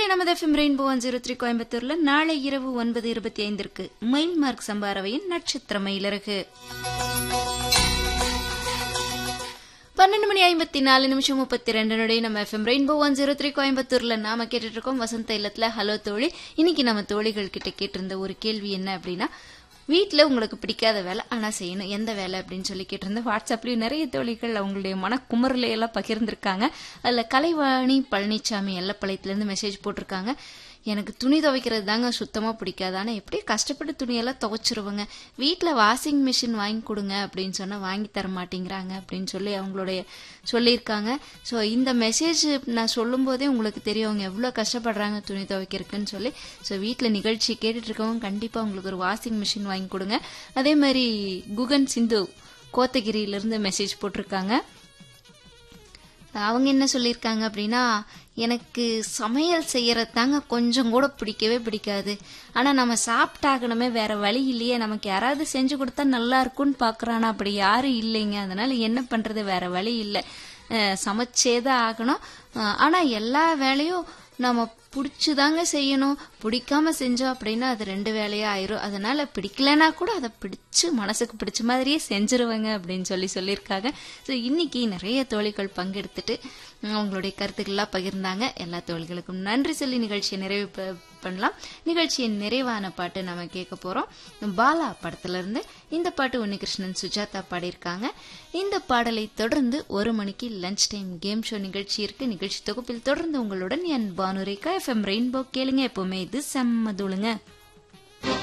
நேர்களை நமது FM rainbow 103 கோயம்புத்தூர்ல நாளை இரவு 9:25 மைல் மார்க் சம்பாரவையின் நட்சத்திர மயிலரகு 12:54 நம்ம எஃப்எம் ரெயின்போ 103 கோயம்புத்தூர்ல நாம கேட்டுட்டு இருக்கோம் வசந்த இல்லத்துல. ஹலோ தோழி, இன்னைக்கு நம்ம தோழிகள் கிட்ட கேட்டிருந்த ஒரு கேள்வி என்ன அப்படின்னா, வீட்டுல உங்களுக்கு பிடிக்காத வேலை ஆனா செய்யணும், எந்த வேலை அப்படின்னு சொல்லி கேட்டிருந்தேன். வாட்ஸ்அப்லயும் நிறைய தோழிகள் அவங்களுடைய மனக்குமரலையெல்லாம் பகிர்ந்திருக்காங்க. அதுல கலைவாணி பழனிசாமி எல்லப்பாளையத்துல இருந்து மெசேஜ் போட்டிருக்காங்க. எனக்கு துணி துவைக்கிறது தாங்க சுத்தமா பிடிக்காது, ஆனா எப்படி கஷ்டப்பட்டு துணியெல்லாம் துவைச்சிருவாங்க, வீட்டுல வாஷிங் மிஷின் வாங்கி கொடுங்க அப்படின்னு சொன்னா வாங்கி தர மாட்டேங்கிறாங்க அப்படின்னு சொல்லி அவங்களுடைய சொல்லியிருக்காங்க. ஸோ இந்த மெசேஜ் நான் சொல்லும் போதே உங்களுக்கு தெரியும் அவங்க எவ்வளவு கஷ்டப்படுறாங்க துணி துவைக்கிறதுக்குன்னு சொல்லி. ஸோ வீட்டுல நிகழ்ச்சி கேட்டுட்டு இருக்கவங்க கண்டிப்பா உங்களுக்கு ஒரு வாஷிங் மிஷின் வாங்கி கொடுங்க. அதே மாதிரி குகன் சிந்து கோத்தகிரியிலிருந்து மெசேஜ் போட்டிருக்காங்க. அவங்க என்ன சொல்லியிருக்காங்க அப்படின்னா, எனக்கு சமையல் செய்யறது தாங்க கொஞ்சம் கூட பிடிக்கவே பிடிக்காது, ஆனா நம்ம சாப்பிட்டாகணுமே, வேற வழி இல்லையே, நமக்கு யாராவது செஞ்சு கொடுத்தா நல்லா இருக்கும்னு பாக்குறானா, அப்படி யாரும் இல்லைங்க, அதனால என்ன பண்றது, வேற வழி இல்லை, சமைச்சேதான் ஆகணும். ஆனா எல்லா வேலையும் நம்ம பிடிச்சுதாங்க செய்யணும், பிடிக்காம செஞ்சோம் அப்படின்னா அது ரெண்டு வேலையா ஆயிரும், அதனால பிடிக்கலன்னா கூட அதை பிடிச்சு மனசுக்கு பிடிச்ச மாதிரியே செஞ்சிருவாங்க அப்படின்னு சொல்லியிருக்காங்க. ஸோ இன்னைக்கு நிறைய தோழிகள் பங்கெடுத்துட்டு அவங்களுடைய கருத்துக்கள்லாம் பகிர்ந்தாங்க. எல்லா தோழிகளுக்கும் நன்றி சொல்லி நிகழ்ச்சியை நிறைவு பண்ணலாம். நிகழ்ச்சியின் நிறைவான பாட்டு நம்ம கேட்க போறோம். பாலா படத்துல இருந்து இந்த பாட்டு உன்னிகிருஷ்ணன் சுஜாதா பாடியிருக்காங்க. இந்த பாடலை தொடர்ந்து 1 மணிக்கு லஞ்ச் டைம் கேம் ஷோ நிகழ்ச்சி இருக்கு. நிகழ்ச்சி தொகுப்பில் தொடர்ந்து உங்களுடன் என் பானுரேகா. எஃப்எம் ரெயின்போ கேளுங்க, எப்பவுமே இது செம்மதுளுங்க.